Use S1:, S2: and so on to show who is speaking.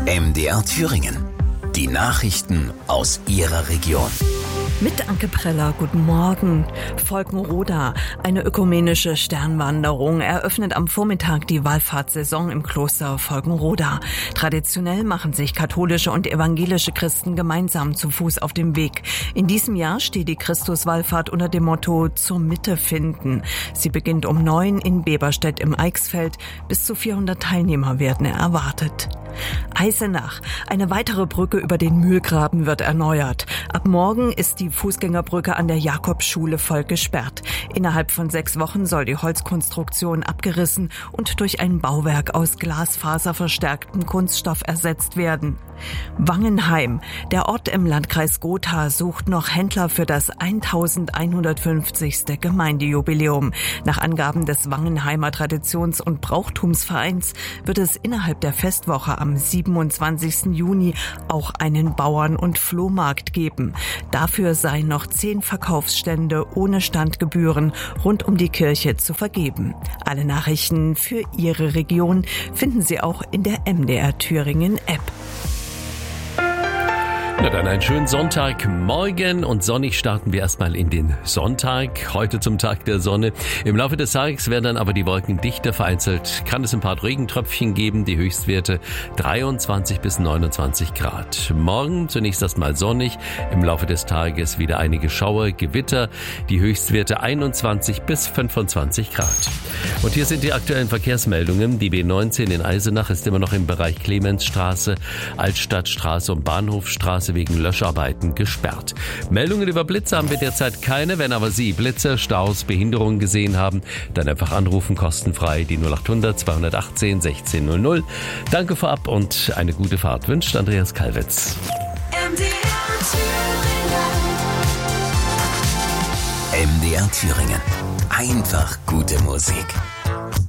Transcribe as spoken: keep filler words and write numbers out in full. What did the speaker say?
S1: M D R Thüringen. Die Nachrichten aus Ihrer Region.
S2: Mit Anke Preller, guten Morgen. Volkenroda, eine ökumenische Sternwanderung, eröffnet am Vormittag die Wallfahrtssaison im Kloster Volkenroda. Traditionell machen sich katholische und evangelische Christen gemeinsam zu Fuß auf dem Weg. In diesem Jahr steht die Christuswallfahrt unter dem Motto zur Mitte finden. Sie beginnt um neun in Beberstedt im Eichsfeld. Bis zu vierhundert Teilnehmer werden erwartet. Eisenach. Eine weitere Brücke über den Mühlgraben wird erneuert. Ab morgen ist die Fußgängerbrücke an der Jakobsschule voll gesperrt. Innerhalb von sechs Wochen soll die Holzkonstruktion abgerissen und durch ein Bauwerk aus glasfaserverstärktem Kunststoff ersetzt werden. Wangenheim. Der Ort im Landkreis Gotha sucht noch Händler für das elfhundertfünfzigste Gemeindejubiläum. Nach Angaben des Wangenheimer Traditions- und Brauchtumsvereins wird es innerhalb der Festwoche am siebenundzwanzigsten Juni auch einen Bauern- und Flohmarkt geben. Dafür seien noch zehn Verkaufsstände ohne Standgebühren rund um die Kirche zu vergeben. Alle Nachrichten für Ihre Region finden Sie auch in der M D R Thüringen App.
S3: Na dann einen schönen Sonntagmorgen und sonnig starten wir erstmal in den Sonntag. Heute zum Tag der Sonne. Im Laufe des Tages werden dann aber die Wolken dichter. Vereinzelt kann es ein paar Regentröpfchen geben. Die Höchstwerte dreiundzwanzig bis neunundzwanzig Grad. Morgen zunächst erstmal sonnig. Im Laufe des Tages wieder einige Schauer, Gewitter. Die Höchstwerte einundzwanzig bis fünfundzwanzig Grad. Und hier sind die aktuellen Verkehrsmeldungen. Die B neunzehn in Eisenach ist immer noch im Bereich Clemensstraße, Altstadtstraße und Bahnhofstraße wegen Löscharbeiten gesperrt. Meldungen über Blitze haben wir derzeit keine. Wenn aber Sie Blitze, Staus, Behinderungen gesehen haben, dann einfach anrufen, kostenfrei die null achthundert zweihundertachtzehn sechzehn null null. Danke vorab und eine gute Fahrt wünscht Andreas Kalwitz.
S1: M D R Thüringen. Einfach gute Musik.